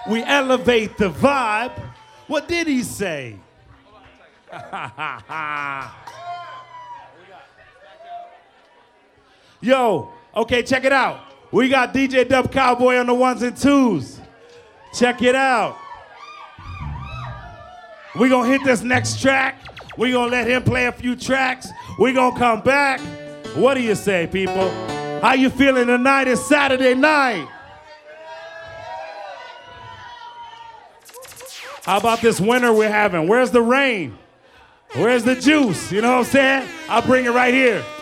We elevate the vibe. What did he say? Yo, okay, check it out. We got DJ Dub Cowboy on the ones and twos. Check it out. We gonna hit this next track. We gonna let him play a few tracks. We gonna come back. What do you say, people? How you feeling tonight? It's Saturday night. How about this winter we're having? Where's the rain? Where's the juice? You know what I'm saying? I'll bring it right here.